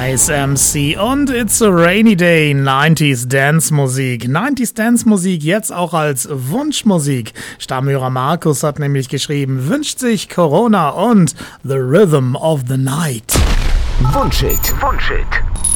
Ice MC und It's a Rainy Day, 90s Dance Musik. 90s Dance Musik jetzt auch als Wunschmusik. Stammhörer Markus hat nämlich geschrieben, wünscht sich Corona und The Rhythm of the Night. Wunschhit.